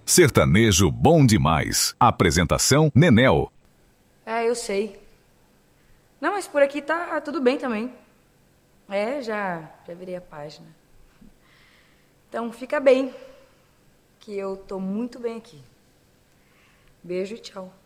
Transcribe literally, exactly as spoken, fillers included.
Sertanejo bom demais. Apresentação Nenel. É, eu sei. Não, mas por aqui tá tudo bem também. É, já, já virei a página. Então fica bem, que eu tô muito bem aqui. Beijo e tchau.